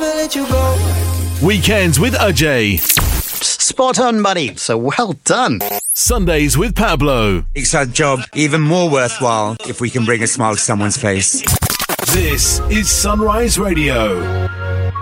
let you go. Weekends with Ajay. Spot on, buddy. So well done. Sundays with Pablo. Makes our job even more worthwhile if we can bring a smile to someone's face. This is Sunrise Radio.